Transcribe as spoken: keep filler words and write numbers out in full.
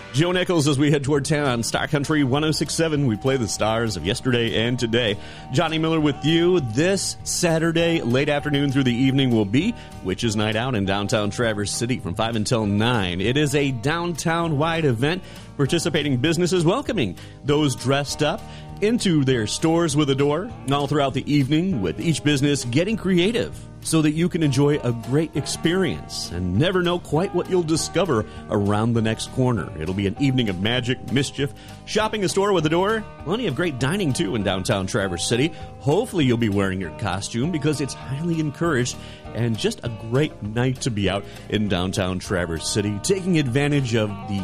Joe Nichols as we head toward town on Star Country one oh six point seven. We play the stars of yesterday and today. Johnny Miller with you. This Saturday, late afternoon through the evening, will be Witches Night Out in downtown Traverse City from five until nine. It is a downtown-wide event, participating businesses welcoming those dressed up into their stores with a door all throughout the evening, with each business getting creative so that you can enjoy a great experience and never know quite what you'll discover around the next corner. It'll be an evening of magic, mischief, shopping a store with a door, plenty of great dining too in downtown Traverse City. Hopefully you'll be wearing your costume because it's highly encouraged, and just a great night to be out in downtown Traverse City, taking advantage of the